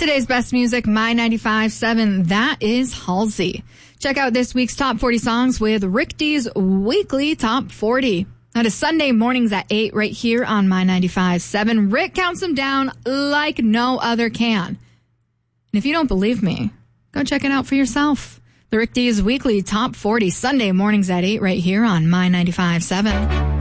Today's best music, My 95.7, that is Halsey. Check out this week's Top 40 songs with Rick D's weekly Top 40. That is Sunday mornings at 8 right here on My 95.7. Rick counts them down like no other can. And if you don't believe me, go check it out for yourself. The Rick D's weekly Top 40, Sunday mornings at 8 right here on My 95.7.